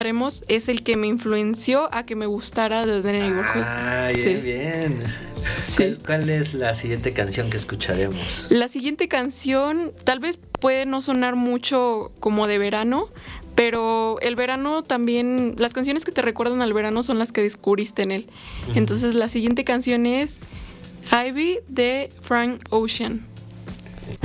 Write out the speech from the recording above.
es el que me influenció a que me gustara The Neighborhood. Ah, bien, bien. Sí. ¿Cuál es la siguiente canción que escucharemos? La siguiente canción tal vez puede no sonar mucho como de verano, pero el verano también, las canciones que te recuerdan al verano son las que descubriste en él. Entonces la siguiente canción es Ivy de Frank Ocean.